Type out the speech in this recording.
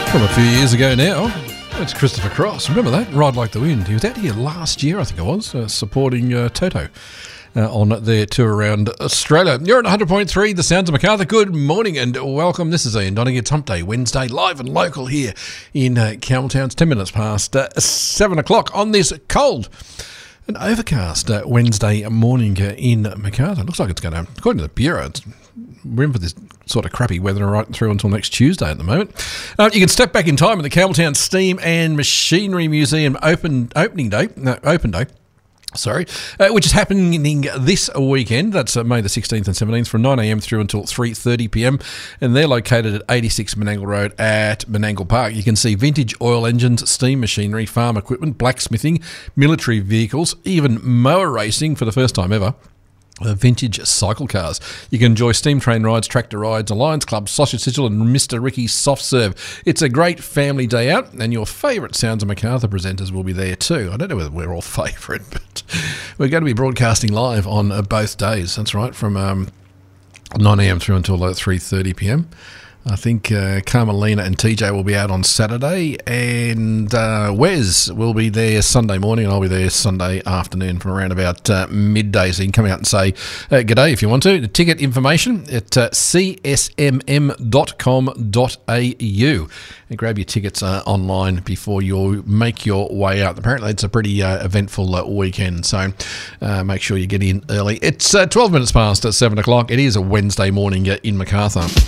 From a few years ago now. It's Christopher Cross. Remember that? Ride Like the Wind. He was out here last year, I think it was, supporting Toto on their tour around Australia. You're at 100.3, The Sounds of Macarthur. Good morning and welcome. This is Ian Donning. It's Hump Day, Wednesday, live and local here in Campbelltown. It's 10 minutes past 7 o'clock on this cold and overcast Wednesday morning in Macarthur. Looks like it's going to, according to the Bureau, we're in for this sort of crappy weather right through until next Tuesday at the moment. You can step back in time at the Campbelltown Steam and Machinery Museum open day, which is happening this weekend. That's May the 16th and 17th from 9am through until 3:30pm, and they're located at 86 Menangle Road at Menangle Park. You can see vintage oil engines, steam machinery, farm equipment, blacksmithing, military vehicles, even mower racing for the first time ever. Vintage cycle cars. You can enjoy steam train rides, tractor rides, a Lions Club, Sausage Sizzle and Mr. Ricky's Soft Serve. It's a great family day out, and your favourite Sounds of Macarthur presenters will be there too. I don't know whether we're all favourite, but we're going to be broadcasting live on both days. That's right, from 9am through until 3:30pm. I think Carmelina and TJ will be out on Saturday, and Wes will be there Sunday morning, and I'll be there Sunday afternoon from around about midday. So you can come out and say g'day if you want to. The ticket information at csmm.com.au, and grab your tickets online before you make your way out. Apparently it's a pretty eventful weekend, so make sure you get in early. It's 12 minutes past 7 o'clock. It is a Wednesday morning in Macarthur.